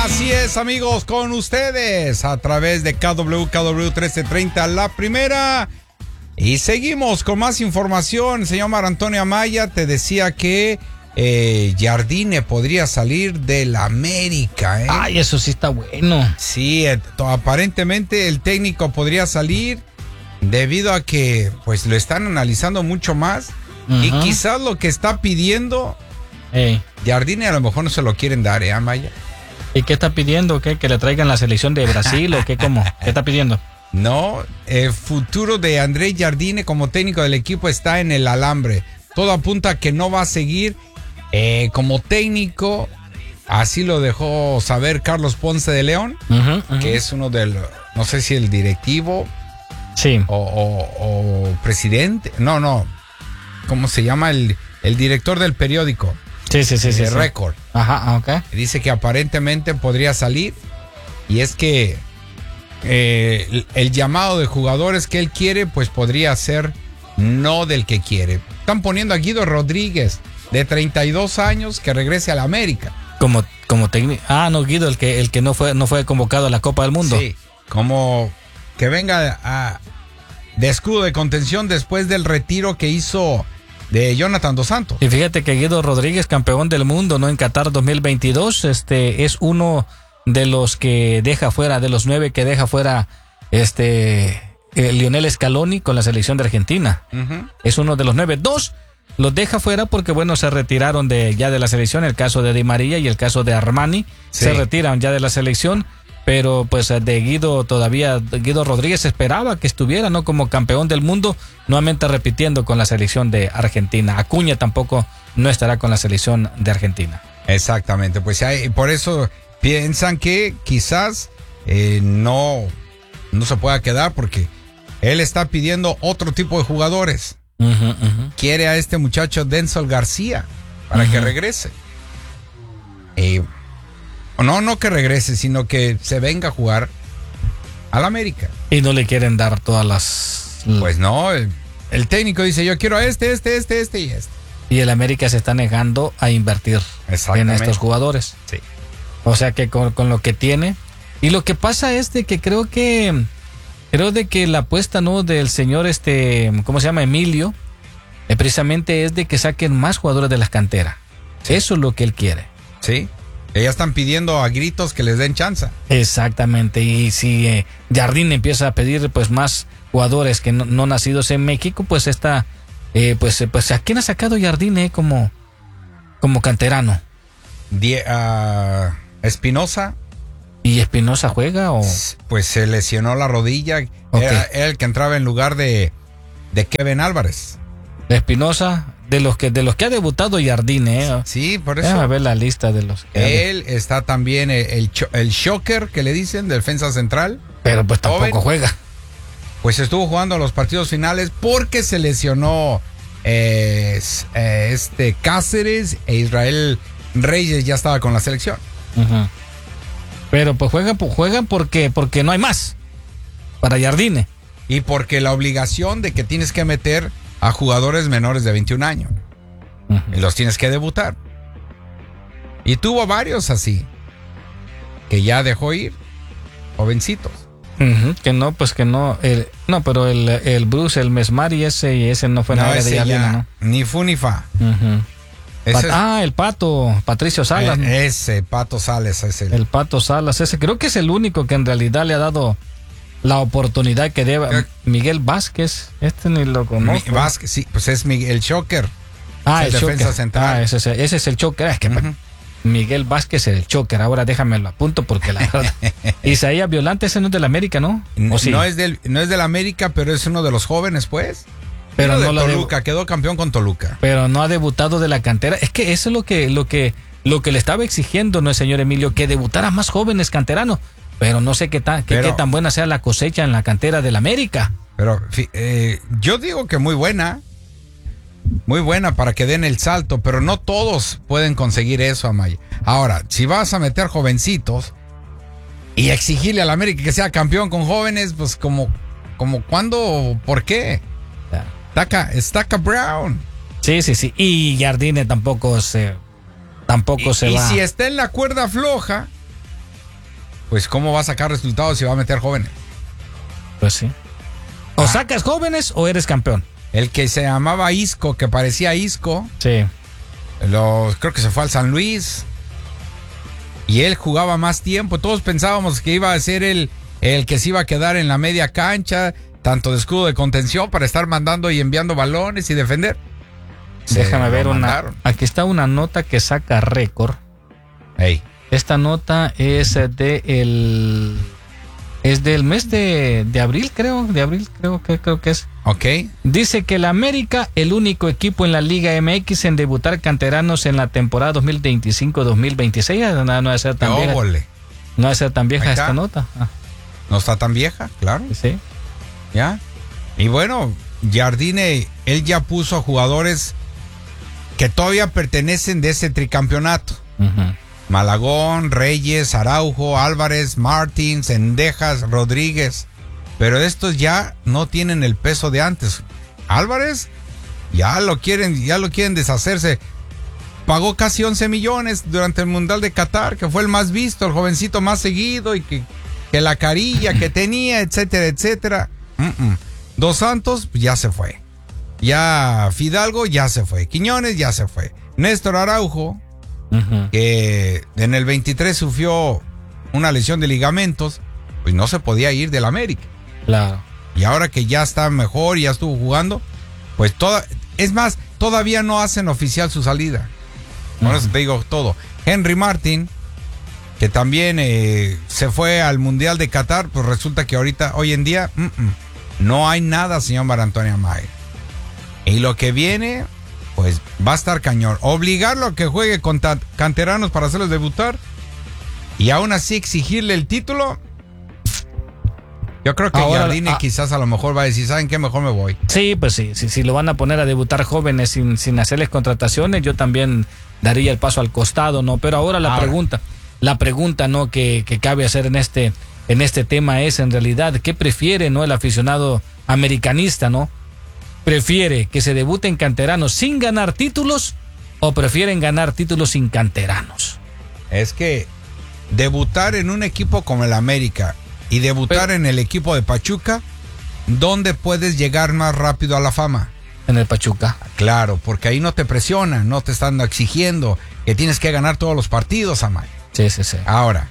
Así es, amigos, con ustedes a través de KW 1330, la primera. Y seguimos con más información. Señor Mar Antonio Amaya, te decía que Jardine podría salir del América. Ay, eso sí está bueno. Sí, aparentemente el técnico podría salir debido a que pues lo están analizando mucho más. Y quizás lo que está pidiendo Jardine a lo mejor no se lo quieren dar, Amaya. ¿Y qué está pidiendo? ¿Qué? ¿Que le traigan la selección de Brasil o qué? ¿Cómo? ¿Qué está pidiendo? No, el futuro de Andrés Jardine como técnico del equipo está en el alambre. Todo apunta a que no va a seguir como técnico. Así lo dejó saber Carlos Ponce de León, que es uno del, no sé si el directivo sí. o presidente. No. ¿Cómo se llama? El director del periódico. Sí. Récord. Ajá, ok. Dice que aparentemente podría salir. Y es que el llamado de jugadores que él quiere, pues podría ser no del que quiere. Están poniendo a Guido Rodríguez, de 32 años, que regrese a la América. Como técnico. Ah, no, Guido, el que no fue convocado a la Copa del Mundo. Sí, como que venga de escudo de contención después del retiro que hizo de Jonathan Dos Santos. Y fíjate que Guido Rodríguez, campeón del mundo, ¿no? En Qatar 2022, es uno de los que deja fuera, de los 9 que deja fuera, Lionel Scaloni con la selección de Argentina. Es uno de los 9. 2 los deja fuera porque, bueno, se retiraron ya de la selección. El caso de Di María y el caso de Armani se retiran ya de la selección. Pero pues de Guido Rodríguez esperaba que estuviera, ¿no? Como campeón del mundo, nuevamente repitiendo con la selección de Argentina. Acuña tampoco no estará con la selección de Argentina. Exactamente, pues por eso piensan que quizás no se pueda quedar porque él está pidiendo otro tipo de jugadores. Quiere a este muchacho Denzel García para que regrese. No que regrese, sino que se venga a jugar al América. Y no le quieren dar todas las... Pues no, el técnico dice, yo quiero este y este. Y el América se está negando a invertir en estos jugadores. Sí. O sea que con lo que tiene. Y lo que pasa es de que creo de que la apuesta, ¿no? Del señor, ¿cómo se llama? Emilio, precisamente es de que saquen más jugadores de las canteras. Sí. Eso es lo que él quiere. Sí. Ellas están pidiendo a gritos que les den chance. Exactamente. Y si Jardine empieza a pedir pues más jugadores que no nacidos en México, pues pues ¿a quién ha sacado Jardine como canterano? Espinosa. ¿Y Espinosa juega o...? Pues se lesionó la rodilla. Okay. Era el que entraba en lugar de Kevin Álvarez. Espinosa, de los que ha debutado Jardine, Sí, por eso. Déjame ver la lista de los Él está también el Shocker, que le dicen, defensa central. Pero pues tampoco juega. Pues estuvo jugando los partidos finales porque se lesionó Cáceres e Israel Reyes ya estaba con la selección. Pero pues juegan porque no hay más para Jardine. Y porque la obligación de que tienes que meter a jugadores menores de 21 años. Y los tienes que debutar. Y tuvo varios así, que ya dejó ir, jovencitos. Que no. Pero el Bruce, el Mesmari, ese no fue nada de Jardine, ¿no? Ni fu ni fa. El Pato, Patricio Salas. Ese Pato Salas es el Pato Salas, ese creo que es el único que en realidad le ha dado la oportunidad que debe. Miguel Vázquez, ni lo conozco. Vázquez, sí, pues es el Shocker. El defensa Shocker. central. Ese es el Shocker. Es que Miguel Vázquez es el Shocker. Ahora déjamelo apunto porque la verdad. Isaías Violante, ese no es del América, ¿no? No, sí? no es del América, pero es uno de los jóvenes, pues. Pero no de Toluca, quedó campeón con Toluca. Pero no ha debutado de la cantera. Es que eso es lo que le estaba exigiendo, ¿no, el señor Emilio? Que debutara más jóvenes canteranos. Pero no sé qué tan buena sea la cosecha en la cantera del América. Pero yo digo que muy buena para que den el salto, pero no todos pueden conseguir eso, Amaya. Ahora, si vas a meter jovencitos y exigirle al América que sea campeón con jóvenes, pues como ¿cuándo? ¿Por qué? Estaca Brown. Sí. Y Jardine tampoco se va. Y si está en la cuerda floja, pues ¿cómo va a sacar resultados si va a meter jóvenes? Pues sí. O sacas jóvenes o eres campeón. El que se llamaba Isco, que parecía Isco, Sí. creo que se fue al San Luis. Y él jugaba más tiempo. Todos pensábamos que iba a ser el que se iba a quedar en la media cancha, tanto de escudo de contención para estar mandando y enviando balones y defender. Déjame ver aquí está una nota que saca récord. Hey. Esta nota es del mes de abril, creo que es. Ok. Dice que el América, el único equipo en la Liga MX en debutar canteranos en la temporada 2025-2026. No debe ser tan vieja. No debe ser tan vieja esta nota. No está tan vieja, claro. Sí. ¿Ya? Y bueno, Jardine, él ya puso a jugadores que todavía pertenecen de ese tricampeonato. Uh-huh. Malagón, Reyes, Araujo, Álvarez, Martins, Cendejas, Rodríguez. Pero estos ya no tienen el peso de antes. Álvarez ya lo quieren deshacerse. Pagó casi 11 millones durante el Mundial de Qatar, que fue el más visto, el jovencito más seguido y que la carilla que tenía, etcétera, etcétera. Dos Santos ya se fue. Ya Fidalgo ya se fue. Quiñones ya se fue. Néstor Araujo, que en el 23 sufrió una lesión de ligamentos, pues no se podía ir del América. Claro. Y ahora que ya está mejor y ya estuvo jugando, pues es más, todavía no hacen oficial su salida. Por eso te digo todo. Henry Martin, que también se fue al Mundial de Qatar, pues resulta que hoy en día, no hay nada, señor Marantonio Mayer. Y lo que viene, pues va a estar cañón. Obligarlo a que juegue con canteranos para hacerlos debutar y aún así exigirle el título. Yo creo que Jardine quizás a lo mejor va a decir, ¿saben qué? Mejor me voy. Sí, pues sí. Si lo van a poner a debutar jóvenes sin hacerles contrataciones, yo también daría el paso al costado, ¿no? Pero ahora la pregunta, ¿no? que cabe hacer en este tema es, en realidad, ¿qué prefiere, no, el aficionado americanista, ¿no? ¿Prefiere que se debuten canteranos sin ganar títulos o prefieren ganar títulos sin canteranos? Es que debutar en un equipo como el América y debutar en el equipo de Pachuca, ¿dónde puedes llegar más rápido a la fama? En el Pachuca. Claro, porque ahí no te presionan, no te están exigiendo que tienes que ganar todos los partidos, Amay. Sí. Ahora,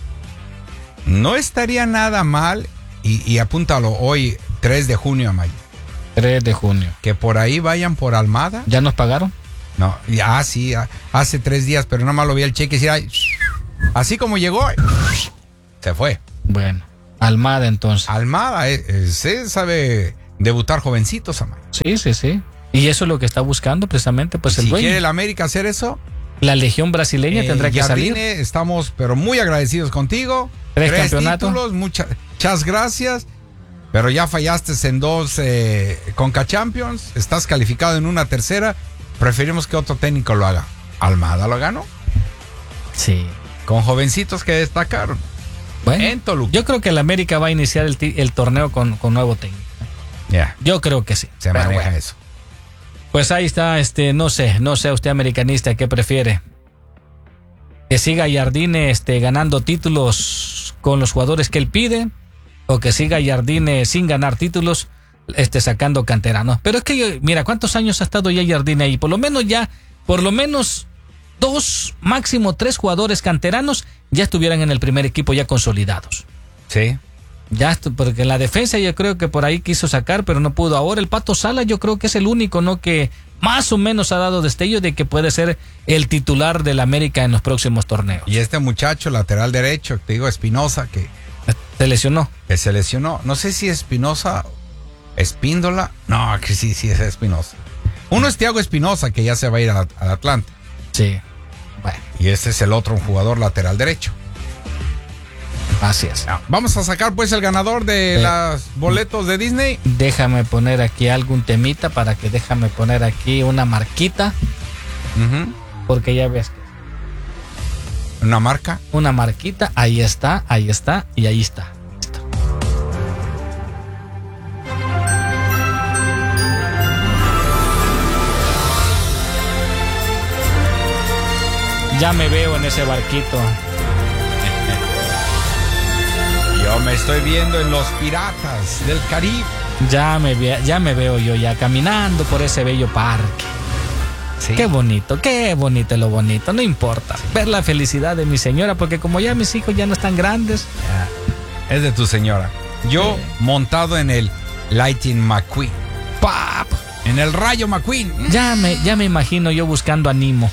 no estaría nada mal, y apúntalo hoy, 3 de junio, Amay. 3 de junio. Que por ahí vayan por Almada. ¿Ya nos pagaron? No, sí, hace 3 días, pero nada más lo vi el cheque y decía, así como llegó, se fue. Bueno, Almada entonces. Almada, se sabe debutar jovencitos, Amay. Sí. Y eso es lo que está buscando precisamente, pues el dueño. Si quiere el América hacer eso, la legión brasileña tendrá que Jardine, salir. Estamos pero muy agradecidos contigo. 3 campeonatos. Títulos, muchas gracias. Pero ya fallaste en 2 Conca Champions. Estás calificado en una tercera. Preferimos que otro técnico lo haga. Almada lo ganó. Sí. Con jovencitos que destacaron. Bueno, en Toluca. Yo creo que el América va a iniciar el torneo con nuevo técnico. Yeah. Yo creo que sí. Se maneja eso. Pues ahí está, no sé usted americanista, ¿qué prefiere? ¿Que siga Jardine ganando títulos con los jugadores que él pide? ¿O que siga Jardine sin ganar títulos sacando canteranos? Pero es que, mira, ¿cuántos años ha estado ya Jardine ahí? Por lo menos 2, máximo 3 jugadores canteranos ya estuvieran en el primer equipo ya consolidados. Sí. Ya, porque en la defensa yo creo que por ahí quiso sacar, pero no pudo. Ahora el Pato Sala yo creo que es el único, ¿no?, que más o menos ha dado destello de que puede ser el titular del América en los próximos torneos. Y este muchacho, lateral derecho, te digo, Espinosa, que se lesionó. Que se lesionó. No sé si Espinosa, Espíndola. No, que sí es Espinosa. Uno es Thiago Espinosa, que ya se va a ir al Atlante. Sí. Bueno. Y este es el otro, un jugador lateral derecho. Así es. Vamos a sacar pues el ganador de los boletos de Disney. Déjame poner aquí algún temita déjame poner aquí una marquita. Porque ya ves que ¿una marca? Una marquita, ahí está y ahí está. Listo. Ya me veo en ese barquito. me estoy viendo en Los Piratas del Caribe. Ya me veo yo ya caminando por ese bello parque. Sí. Qué bonito es lo bonito. No importa ver la felicidad de mi señora, porque como ya mis hijos ya no están grandes. Es de tu señora. Yo montado en el Lightning McQueen. ¡Pap! En el Rayo McQueen. Ya me imagino yo buscando a Nemo.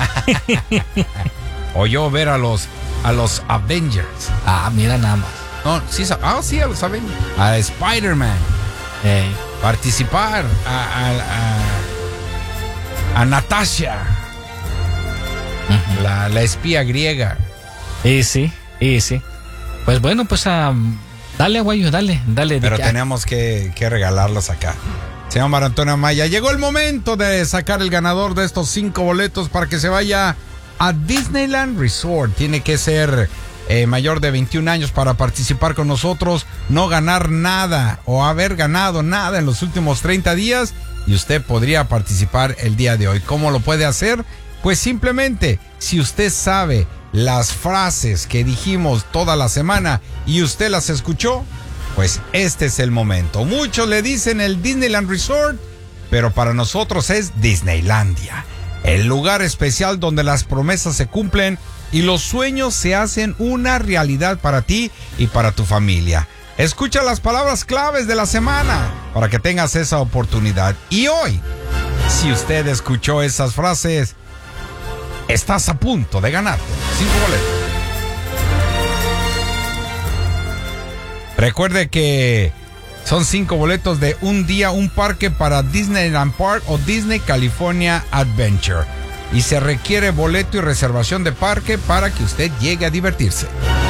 O yo ver a los Avengers. Mira nada más. No, sí, a los Avengers. A Spider-Man. Participar. A Natasha. Uh-huh. La espía griega. Y sí. Pues bueno, pues dale, aguayo, dale. Pero tenemos que regalarlos acá. Señor Mar Antonio Amaya, llegó el momento de sacar el ganador de estos 5 boletos para que se vaya a Disneyland Resort. Tiene que ser mayor de 21 años para participar con nosotros, no ganar nada o haber ganado nada en los últimos 30 días y usted podría participar el día de hoy. ¿Cómo lo puede hacer? Pues simplemente, si usted sabe las frases que dijimos toda la semana y usted las escuchó, pues este es el momento. Muchos le dicen el Disneyland Resort, pero para nosotros es Disneylandia, el lugar especial donde las promesas se cumplen y los sueños se hacen una realidad para ti y para tu familia. Escucha las palabras claves de la semana para que tengas esa oportunidad. Y hoy, si usted escuchó esas frases, estás a punto de ganarte 5 boletos. Recuerde que son 5 boletos de un día, un parque para Disneyland Park o Disney California Adventure. Y se requiere boleto y reservación de parque para que usted llegue a divertirse.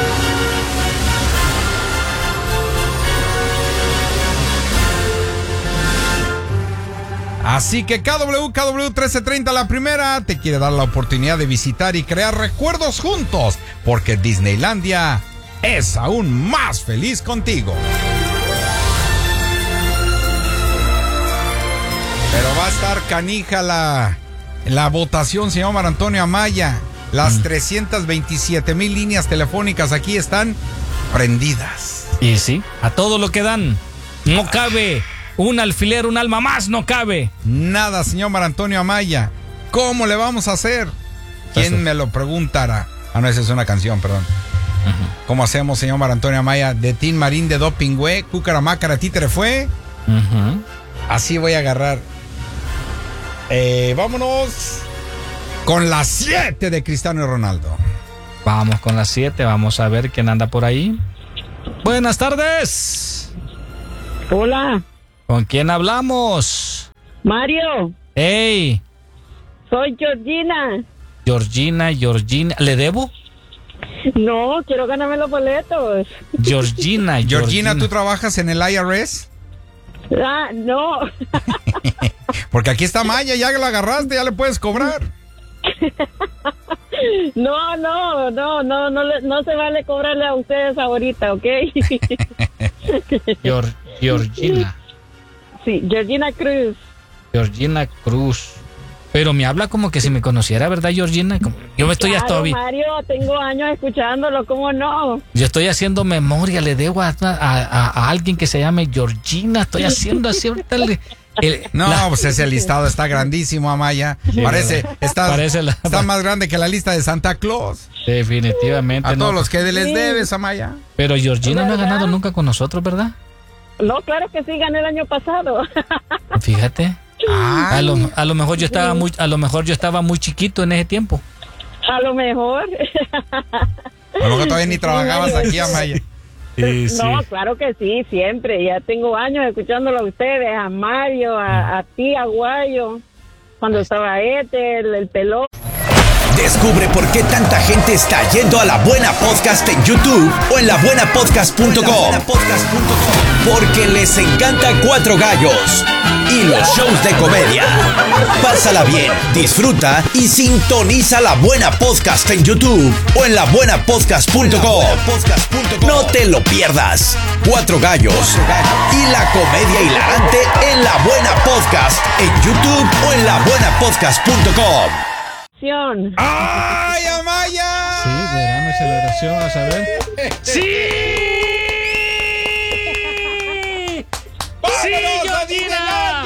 Así que KW 1330 La Primera te quiere dar la oportunidad de visitar y crear recuerdos juntos, porque Disneylandia es aún más feliz contigo. Pero va a estar canija la votación, señor Mar Antonio Amaya. Las 327,000 líneas telefónicas aquí están prendidas. Y sí, a todo lo que dan. No cabe un alfiler, un alma más, no cabe. Nada, señor Mar Antonio Amaya. ¿Cómo le vamos a hacer? ¿Quién me lo preguntará? No, esa es una canción, perdón. Uh-huh. ¿Cómo hacemos, señor Mar Antonio Amaya? De Tin Marín de Dopingüe, Cucaramácara, Títere fue. Uh-huh. Así voy a agarrar. Vámonos con las 7 de Cristiano Ronaldo. Vamos con las 7, vamos a ver quién anda por ahí. Buenas tardes. Hola. ¿Con quién hablamos? Mario. Hey. Soy Georgina. Georgina. ¿Le debo? No, quiero ganarme los boletos. Georgina. ¿Tú trabajas en el IRS? No. Porque aquí está Maya, ya que la agarraste, ya le puedes cobrar. No se vale cobrarle a ustedes ahorita, ¿ok? Georgina. Sí, Georgina Cruz. Georgina Cruz. Pero me habla como que si me conociera, ¿verdad, Georgina? Yo me estoy Claro, Mario, tengo años escuchándolo, ¿cómo no? Yo estoy haciendo memoria, le debo a alguien que se llame Georgina. Estoy haciendo así ahorita pues ese listado está grandísimo, Amaya. Sí, está más grande que la lista de Santa Claus. Definitivamente. A todos los que les debes, Amaya. Pero Georgina no ha ganado nunca con nosotros, ¿verdad? No, claro que sí, gané el año pasado. Fíjate. A lo mejor yo estaba muy chiquito en ese tiempo. A lo mejor. A lo mejor todavía ni trabajabas aquí, Amaya. Sí. No, claro que sí, siempre. Ya tengo años escuchándolo a ustedes, a Mario, a ti, a Guayo, cuando estaba el pelón. Descubre por qué tanta gente está yendo a La Buena Podcast en YouTube o en labuenapodcast.com. Porque les encanta Cuatro Gallos y los shows de comedia. Pásala bien, disfruta y sintoniza La Buena Podcast en YouTube o en labuenapodcast.com. No te lo pierdas. Cuatro Gallos y la comedia hilarante en La Buena Podcast en YouTube o en labuenapodcast.com. ¡Ay, Amaya! Sí, verano, celebración, a saber. ¡Sí! ¡Sí, Georgina!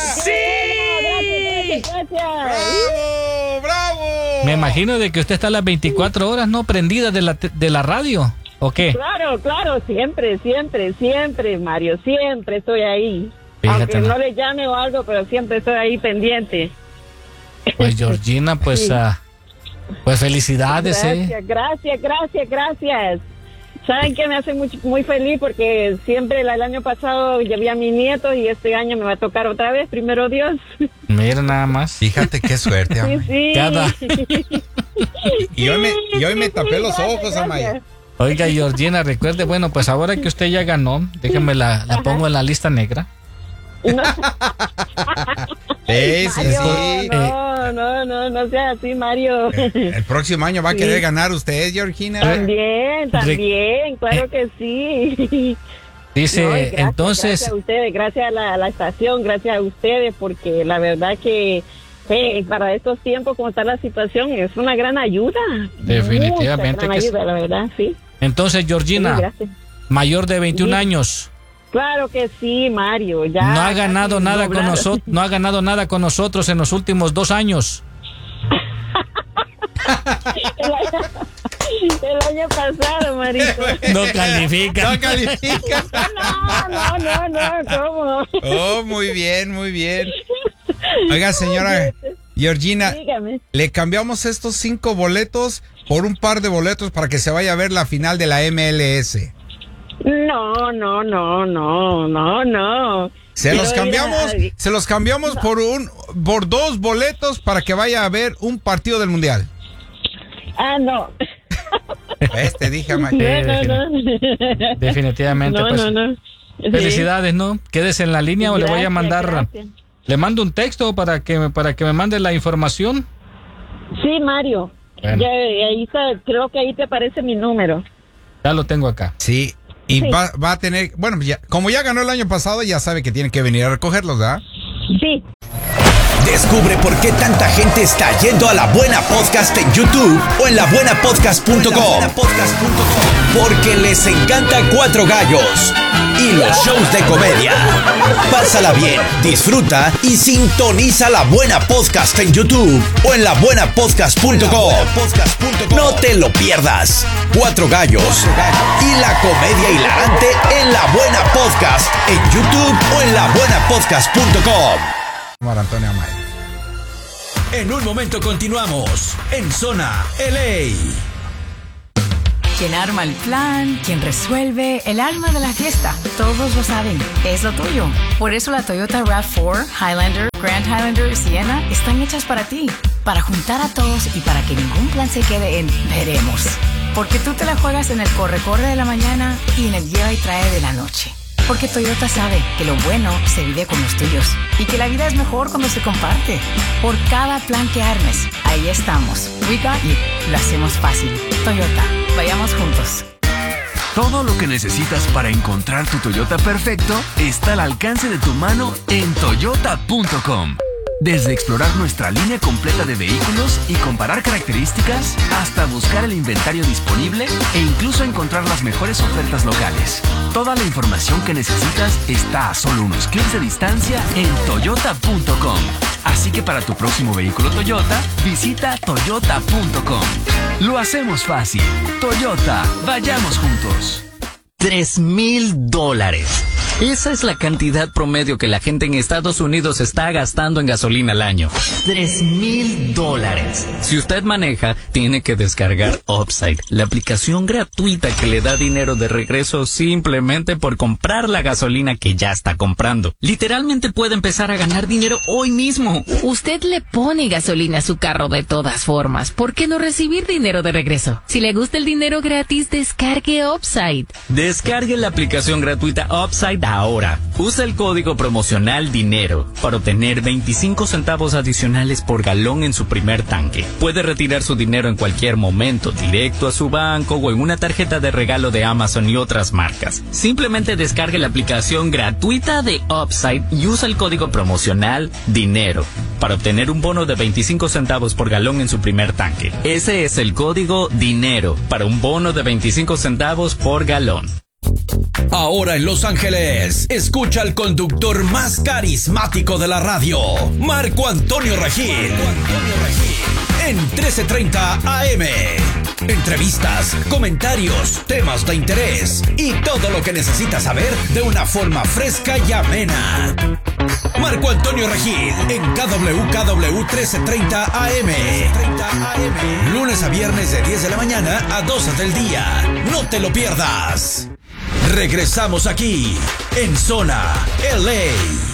¡Sí! Gracias. ¡Bravo! ¡Bravo! Me imagino de que usted está a las 24 horas, ¿no? Prendida de la radio, ¿o qué? Claro, siempre, Mario, siempre estoy ahí. Fíjate, Aunque ¿no? no le llame o algo, pero siempre estoy ahí pendiente. Pues Georgina, pues, Sí. pues felicidades, Gracias. ¿Saben qué me hace muy feliz? Porque siempre el año pasado llevé a mi nieto y este año me va a tocar otra vez, primero Dios. Mira nada más. Fíjate qué suerte, Amaya. Sí. Cada- Y hoy me tapé los ojos, Amaya. Oiga, Georgina, recuerde, bueno, pues ahora que usted ya ganó, déjeme la pongo en la lista negra. Sí. No sea así, Mario. El próximo año va a querer ganar usted, Georgina. También, claro que sí. Dice, No, y gracias, entonces, gracias a ustedes, gracias a la estación, gracias a ustedes, porque la verdad que para estos tiempos, como está la situación, es una gran ayuda. Definitivamente Mucha gran que sí. ayuda, la verdad, sí. entonces Georgina, Sí, gracias. mayor de 21 Sí. años, Claro que sí, Mario. Ya no ha ganado casi nada con doblado. nosotros, no ha ganado nada con nosotros en los últimos 2 años. El año pasado, Marito. No califica. No califica. No, ¿cómo? Oh, muy bien. Oiga, señora Georgina, Dígame. le cambiamos estos 5 boletos por un par de boletos para que se vaya a ver la final de la MLS. No. Se los Quiero ir cambiamos por 2 boletos para que vaya a ver un partido del Mundial. No. Te dije, Amaya. No. Definitivamente, No, pues, no. Sí. felicidades, ¿no? Quédese en la línea o le voy a Gracias, mandar, gracias. le mando un texto para que me mande la información. Sí, Mario. Bueno. Ya, ahí está, creo que ahí te aparece mi número. Ya lo tengo acá. Sí, y Sí. va a tener, bueno, como ya ganó el año pasado, ya sabe que tiene que venir a recogerlos, ¿verdad? Sí. Descubre por qué tanta gente está yendo a La Buena Podcast en YouTube o en labuenapodcast.com. Porque les encanta Cuatro Gallos y los shows de comedia. Pásala bien, disfruta y sintoniza La Buena Podcast en YouTube o en labuenapodcast.com. No te lo pierdas. Cuatro Gallos y la comedia hilarante en La Buena Podcast en YouTube o en labuenapodcast.com. Antonio Amaya. En un momento continuamos en Zona LA. Quien arma el plan, quien resuelve, el alma de la fiesta. Todos lo saben, es lo tuyo. Por eso la Toyota RAV4, Highlander, Grand Highlander y Sienna están hechas para ti. Para juntar a todos y para que ningún plan se quede en veremos. Porque tú te la juegas en el corre-corre de la mañana y en el lleva y trae de la noche. Porque Toyota sabe que lo bueno se vive con los tuyos y que la vida es mejor cuando se comparte. Por cada plan que armes, ahí estamos. We got you. Lo hacemos fácil. Toyota, vayamos juntos. Todo lo que necesitas para encontrar tu Toyota perfecto está al alcance de tu mano en toyota.com. Desde explorar nuestra línea completa de vehículos y comparar características, hasta buscar el inventario disponible e incluso encontrar las mejores ofertas locales. Toda la información que necesitas está a solo unos clics de distancia en toyota.com. Así que para tu próximo vehículo Toyota, visita toyota.com. Lo hacemos fácil. Toyota, vayamos juntos. $3,000. Esa es la cantidad promedio que la gente en Estados Unidos está gastando en gasolina al año. $3,000. Si usted maneja, tiene que descargar Upside, la aplicación gratuita que le da dinero de regreso simplemente por comprar la gasolina que ya está comprando. Literalmente puede empezar a ganar dinero hoy mismo. Usted le pone gasolina a su carro de todas formas. ¿Por qué no recibir dinero de regreso? Si le gusta el dinero gratis, descargue Upside. Descargue la aplicación gratuita Upside ahora. Usa el código promocional DINERO para obtener 25 centavos adicionales por galón en su primer tanque. Puede retirar su dinero en cualquier momento, directo a su banco o en una tarjeta de regalo de Amazon y otras marcas. Simplemente descargue la aplicación gratuita de Upside y usa el código promocional DINERO para obtener un bono de 25 centavos por galón en su primer tanque. Ese es el código DINERO para un bono de 25 centavos por galón. Ahora en Los Ángeles, escucha al conductor más carismático de la radio, Marco Antonio Regil. En 1330 AM. Entrevistas, comentarios, temas de interés y todo lo que necesitas saber de una forma fresca y amena. Marco Antonio Regil en KWKW 1330 AM. Lunes a viernes de 10 de la mañana a 12 del día. No te lo pierdas. Regresamos aquí en Zona LA.